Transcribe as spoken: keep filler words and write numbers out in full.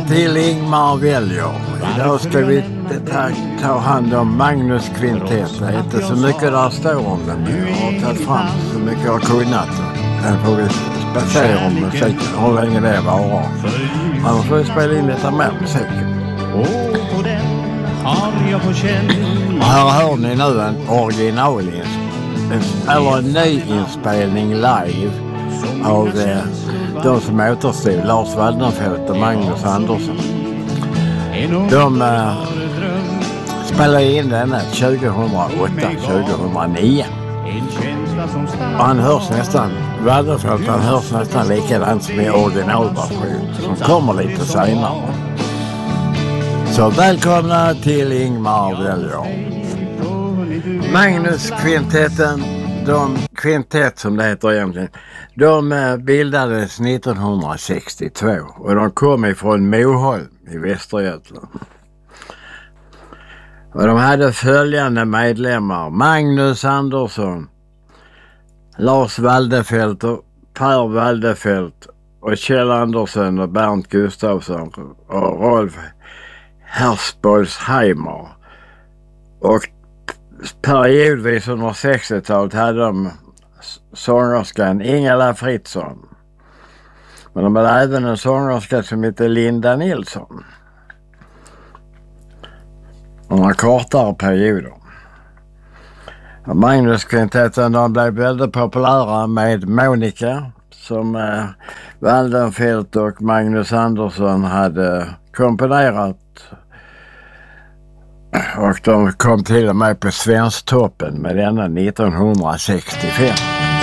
till Ingmar väljer. Idag ska vi ta, ta hand om Magnus kvintett. Det är inte så mycket där står om den. Jag har tagit fram så mycket jag har kunnat. Sen får vi spacera om musiken, hur länge det varar. Annars får vi spela in lite mer musik. Och här hör ni nu en original eller en ny inspelning live av eh, de som återstod, Lars Waldenfelt och Magnus Andersson. De eh, spelade in den tjugohundraåtta tjugohundranio. Och han hörs nästan, Waldenfelt, han hörs nästan likadant som i originalversion som kommer lite senare. Så välkomna till Ingmar väljer. Magnus kvintetten, de kvintett som det heter egentligen, de bildades nittonhundrasextiotvå och de kom ifrån Moholm i Västergötland. Och de hade följande medlemmar: Magnus Andersson, Lars Waldenfelt och Per Waldenfelt och Kjell Andersson och Bernt Gustafsson och Rolf Hersbolsheimer. Och periodvis under sextiotalet hade de sångerskan Ingela Fritzson. Men de hade även en sångerska som heter Linda Nilsson. Några kortare perioder. Och Magnus kvintetten, de blev väldigt populära med Monica som eh, Waldenfelt och Magnus Andersson hade komponerat. Och de kom till och med på Svensktoppen med denna nittonhundrasextiofem.